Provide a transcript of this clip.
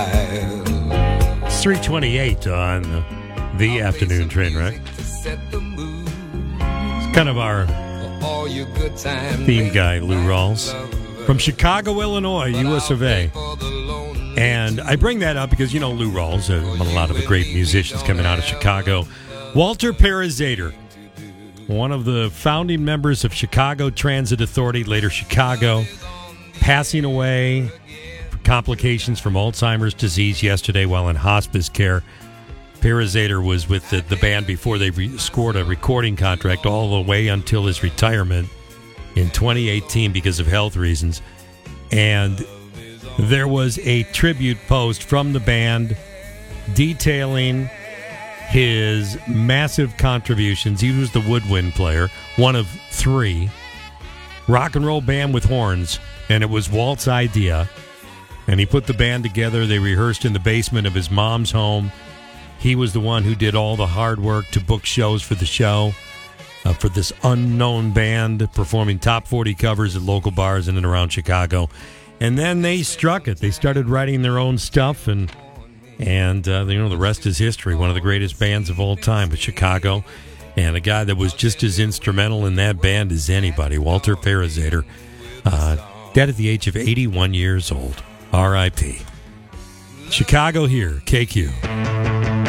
It's 3:28 on the afternoon train wreck. It's kind of our theme guy, Lou Rawls, from Chicago, Illinois, US of A. And I bring that up because, you know, Lou Rawls, a lot of the great musicians coming out of Chicago. Walter Parazaider, one of the founding members of Chicago Transit Authority, later Chicago, passing away for complications from Alzheimer's disease yesterday while in hospice care. Parazaider was with the band before they scored a recording contract all the way until his retirement in 2018 because of health reasons. And there was a tribute post from the band detailing his massive contributions. He was the woodwind player, one of three. Rock and roll band with horns, and it was Walt's idea. And he put the band together. They rehearsed in the basement of his mom's home. He was the one who did all the hard work to book shows for the show, for this unknown band, performing top 40 covers at local bars in and around Chicago. And then they struck it. They started writing their own stuff, and you know, the rest is history. One of the greatest bands of all time was Chicago, and a guy that was just as instrumental in that band as anybody, Walter Parazaider, dead at the age of 81 years old. R.I.P. Chicago here, KQ.